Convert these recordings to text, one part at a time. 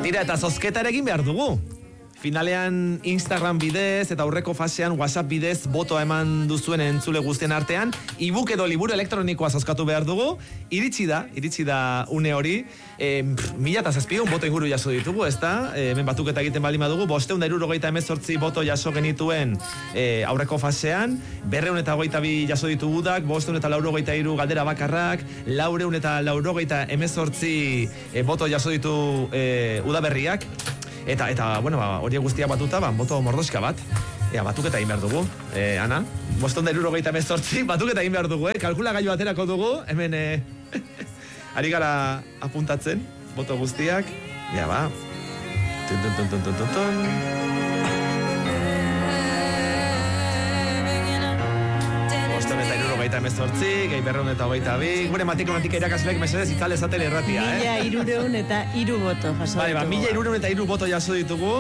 Tira, eta zozketarekin behar dugu. Finalean Instagram bidez eta aurreko fasean WhatsApp bidez botoa eman duzuen entzule guztien artean, e-book edo liburu elektronikoa zozkatu behar dugu. Iritsi da une hori. 1007 boto inguru jaso ditugu, ezta? Hemen batuketa egiten baldin badugu, 578 boto jaso genituen aurreko fasean, 222 jaso ditugu dak, 583 galdera bakarrak, 488 boto jaso ditu udaberriak. Eta bueno, hori guztia batuta, boto mordoska bat. Batuketa egin behar dugu, Ana. 578 batuketa egin behar dugu, kalkulagailu aterako dugu, hemen ari gara apuntatzen, boto guztiak. Ja, ba. Tun. Eta emezortzi, gehi 222, gure matematika irakasleak mesedez itzale esaten erratia, 1303 boto jaso ditugu. 1303 boto jaso ditugu.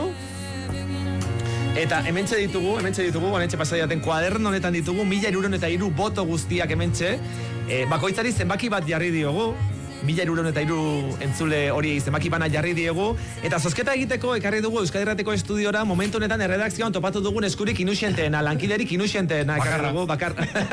Eta hementxe ditugu, hementxe pasadiaten kuaderno honetan ditugu, 1303 boto guztiak hementxe. Bakoitzari zenbaki bat jarri diogu, 1303 entzule hori zenbaki bana jarri diegu, eta zozketa egiteko ekarri dugu Euskadi Irratiko estudiora momentu honetan erredakzioan topatu dugun eskurik inusienteena, lankiderik inusienteena ekarri dugu, bakar.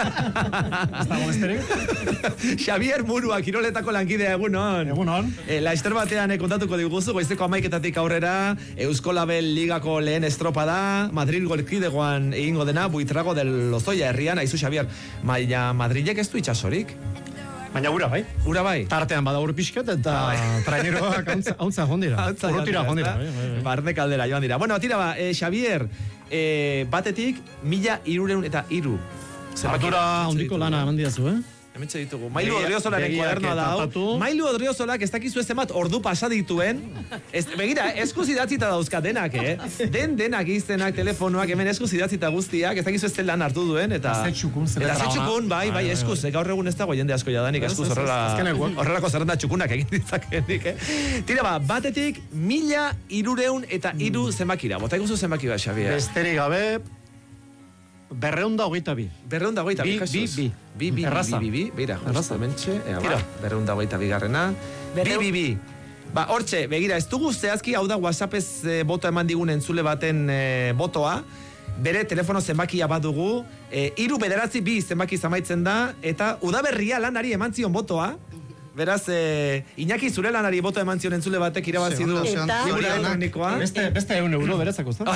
Xavier Murua, Kiroletako lankidea, egunon. Laster batean kontatuko diguzu, goizeko 11:00 aurrera, Eusko Label Ligako lehen estropada, Madrid golkidegoan egingo dena, Buitrago del Lozoya herrian, aizu Xavier, Madrilek ez du itxasorik? Baina ura bai. Tartean bada ur pixkat eta traineroak hauntza jondira. Urrutira jondira. Barne kaldera joan dira. Bueno, tira Xavier, batetik 1303. Ardura handiko lana eman didazu, Hementxe ditugu. Mailu Odriozolaren kuadernoa da hau. Mailu Odriozolak ez dakizu ez emat ordu pasa dituen. Begira, eskuz idatzita dauzkat denak, denak iztenak, telefonoak, hemen eskuz idatzita guztiak, ez dakizu ez zen lan hartu duen, eta zetxukun, bai, eskuz, gaur egun ez dago jende asko jadanik, eskuz horrelako zerrenda txukunak egin ditzakenik, Tira, batetik 1303 zenbakira. Bota iguzu zenbaki bat, Xavier. Besterik gabe, 222. 222, Erraza. Begira, justo mentxe. Tira. 222 garrena. Bi. Hortxe, begira, ez dugu zehazki, hau da WhatsAppez boto eman digun entzule baten botoa, bere telefono zenbakia bat dugu, 392 zenbaki zamaitzen da, eta udaberria lanari eman zion botoa. Beraz, Iñaki zure lanari boto eman zion entzule batek irabazi du liburu elektronikoa. Beste €1 berezako, ez da?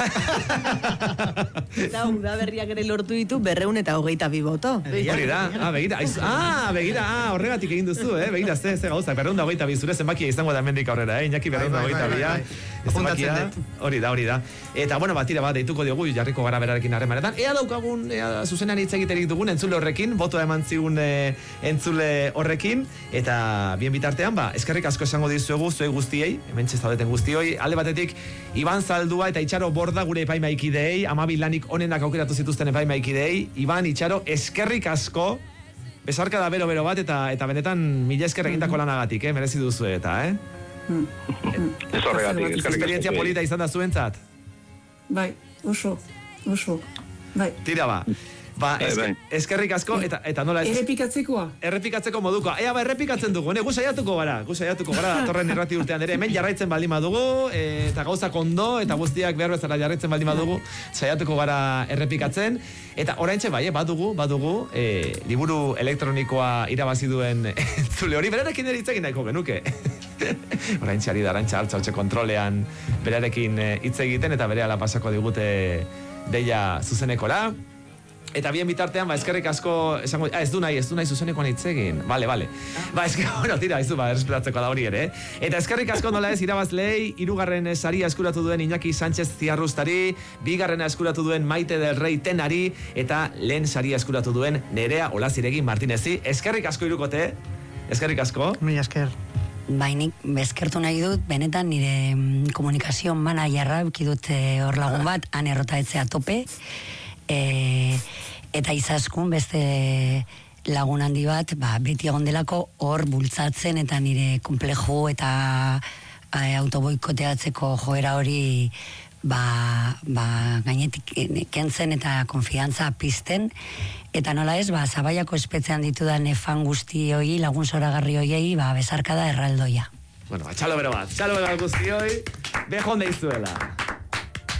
Eta udaberriak ere lortu ditu 222 boto. Hori da, begira, horregatik egin duzu, begira, ze gauzak, 222 zure zenbakia izango da hemendik aurrera, Iñaki 222 zenbakia, hori da. Eta, bueno, batira deituko diogu, jarriko gara berarekin harremanetan. Ea daukagun, zuzenean hitz egiterik dugun entzule horrekin, boto eman zigun entzule horrekin, eta bien bitartean, eskerrik asko esango dizuegu, zuei guztiei, hementxe zaudeten guztioi, alde batetik, Iban Zaldua eta Itxaro Borda gure epaimaikideei, 12 lanik onenak aukeratu zituzten epaimaikideei, Iban, Itxaro, eskerrik asko, besarka da bero bat, eta benetan mila esker egindako lanagatik, merezi duzu eta, Ez horregatik, eskerrik asko. Esperientzia polita izan da zuentzat? Bai, oso, bai. Tira, eskerrik asko, eta nola ez... Errepikatzeko modukoa. Errepikatzen dugu, gu saiatuko gara, datorren irrati urtean ere, hemen jarraitzen baldin badugu, eta gauzak ondo, eta guztiak behar bezala jarraitzen baldin badugu, saiatuko gara errepikatzen, eta oraintxe badugu, liburu elektronikoa irabazi duen entzule hori, berarekin ere hitz egin nahiko genuke. Oraintxe ari da, Arantxa Altza kontrolean berarekin hitz egiten, eta berehala pasako digute deia zuzenekora. Eta bien bitartean, eskerrik asko, esango, ez du nahi zuzenekoan hitz egin. Vale. Tira, errespetatzeko da hori ere. Eta eskerrik asko nola ez irabazlei, 3. saria eskuratu duen Iñaki Sánchez Ziarrustari, 2. eskuratu duen Maite del Rey Tenari, eta lehen saria eskuratu duen Nerea Olaziregi Martinezi. Eskerrik asko irukote, eskerrik asko. Mila esker. Bainik, eskertu nahi dut, benetan nire komunikazio managerra ukidut hor lagun bat, han errotaetzea tope, eta izaskun beste lagun handi bat, beti egon delako hor bultzatzen eta nire komplejo eta autoboikoteatzeko joera hori gainetik kentzen eta konfiantza pizten, eta nola ez, Zabaiako espetzean ditudan fan guzti hoi, lagun zoragarri hoiei, besarkada erraldoia. Bueno, txalo bero bat guzti hoi. Bejon deizuela.